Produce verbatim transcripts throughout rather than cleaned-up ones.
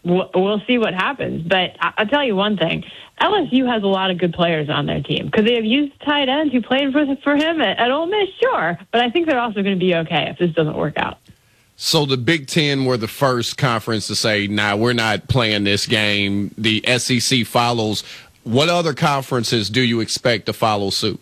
we'll, we'll see what happens. But I, I'll tell you one thing. L S U has a lot of good players on their team because they have used tight ends who played for, for him at, at Ole Miss, sure. But I think they're also going to be okay if this doesn't work out. So the Big Ten were the first conference to say, nah, we're not playing this game. The S E C follows. What other conferences do you expect to follow suit?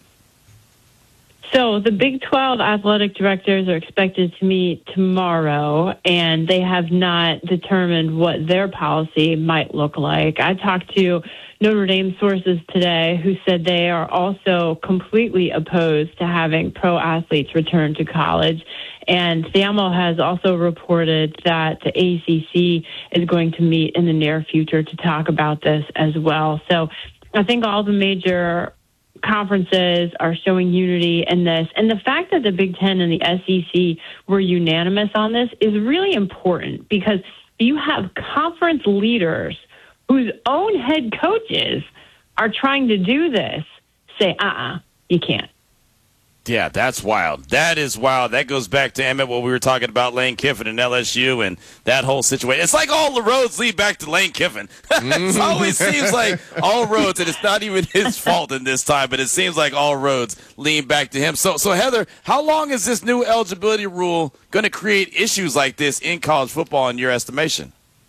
So the Big twelve athletic directors are expected to meet tomorrow, and they have not determined what their policy might look like. I talked to Notre Dame sources today who said they are also completely opposed to having pro athletes return to college. And SAML has also reported that the A C C is going to meet in the near future to talk about this as well. So I think all the major conferences are showing unity in this. And the fact that the Big Ten and the S E C were unanimous on this is really important because you have conference leaders whose own head coaches are trying to do this say, uh-uh, you can't. Yeah, that's wild. That is wild. That goes back to, Emmett, what we were talking about, Lane Kiffin and L S U and that whole situation. It's like all the roads lead back to Lane Kiffin. It always seems like all roads, and it's not even his fault in this time, but it seems like all roads lead back to him. So, so Heather, how long is this new eligibility rule going to create issues like this in college football in your estimation?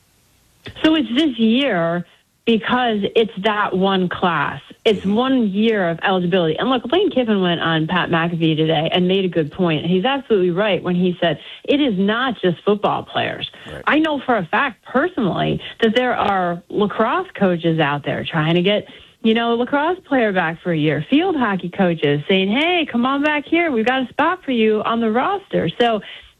So it's this year because it's that one class. It's one year of eligibility. And look, Lane Kiffin went on Pat McAfee today and made a good point. He's absolutely right when he said it is not just football players. Right. I know for a fact personally that there are lacrosse coaches out there trying to get, you know, a lacrosse player back for a year, field hockey coaches saying, hey, come on back here. We've got a spot for you on the roster. So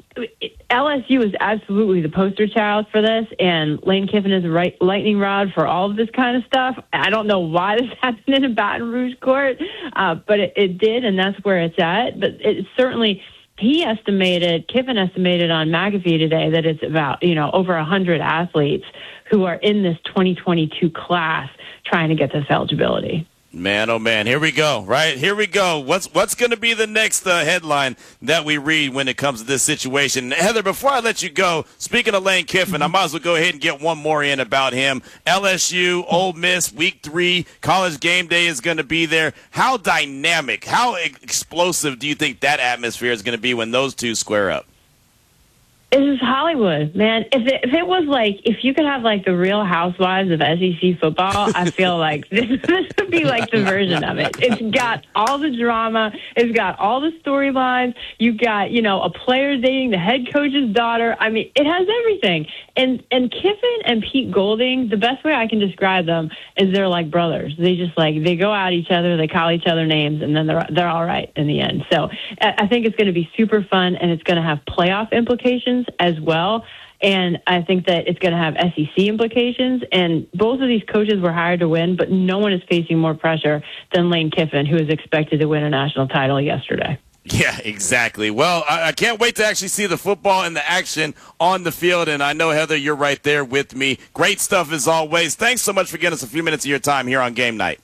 L S U is absolutely the poster child for this, and Lane Kiffin is a right lightning rod for all of this kind of stuff. I don't know why this happened in a Baton Rouge court, uh, but it, it did, and that's where it's at. But it certainly, he estimated, Kiffin estimated on McAfee today that it's about, you know, over one hundred athletes who are in this twenty twenty-two class trying to get this eligibility. Man, oh man, here we go, right? Here we go. What's what's going to be the next uh, headline that we read when it comes to this situation? Heather, before I let you go, speaking of Lane Kiffin, I might as well go ahead and get one more in about him. L S U, Ole Miss, week three, college game day is going to be there. How dynamic, how explosive do you think that atmosphere is going to be when those two square up? This is Hollywood, man. If it, if it was like, if you could have like the Real Housewives of S E C football, I feel like this, this would be like the version of it. It's got all the drama. It's got all the storylines. You've got, you know, a player dating the head coach's daughter. I mean, it has everything. And and Kiffin and Pete Golding, the best way I can describe them is they're like brothers. They just like, they go at each other, they call each other names, and then they're they're all right in the end. So I think it's going to be super fun, and it's going to have playoff implications as well. And I think that it's going to have S E C implications. And both of these coaches were hired to win, but no one is facing more pressure than Lane Kiffin, who is expected to win a national title yesterday. Yeah, exactly. Well, I, I can't wait to actually see the football and the action on the field. And I know, Heather, you're right there with me. Great stuff as always. Thanks so much for giving us a few minutes of your time here on Game Night.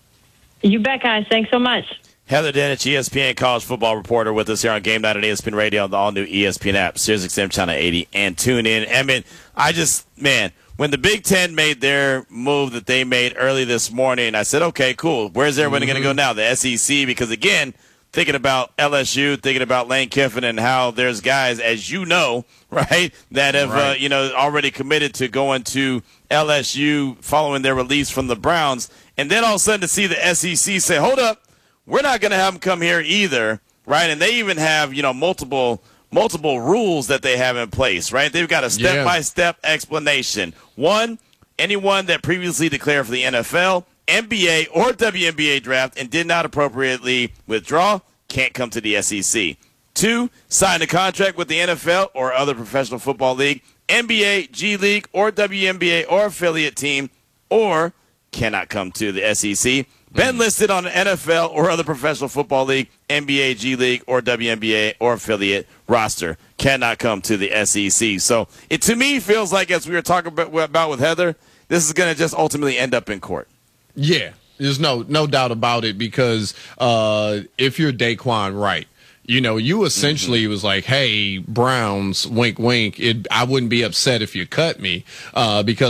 You bet, guys. Thanks so much. Heather Dinich, E S P N college football reporter, with us here on Game Night on E S P N Radio, on the all-new E S P N app, SiriusXM Channel eighty, and tune in. Emmett, I just, man, when the Big Ten made their move that they made early this morning, I said, okay, cool. Where's everybody mm-hmm. going to go now? The S E C? Because, again, thinking about L S U, thinking about Lane Kiffin, and how there's guys, as you know, right, that have, right. Uh, you know, already committed to going to L S U following their release from the Browns. And then all of a sudden to see the S E C say, hold up, we're not going to have them come here either, right? And they even have, you know, multiple multiple rules that they have in place, right? They've got a step-by-step yeah. explanation. One, anyone that previously declared for the N F L, N B A, or W N B A draft and did not appropriately withdraw can't come to the S E C. Two, sign a contract with the N F L or other professional football league, N B A, G League, or W N B A or affiliate team, or cannot come to the S E C. Been listed on an N F L or other professional football league, N B A, G League, or W N B A or affiliate roster. Cannot come to the S E C. So it, to me, feels like, as we were talking about, about with Heather, this is going to just ultimately end up in court. Yeah, there's no no doubt about it, because uh, if you're Daquan Wright, you know, you essentially mm-hmm. was like, hey, Browns, wink, wink, it, I wouldn't be upset if you cut me uh, because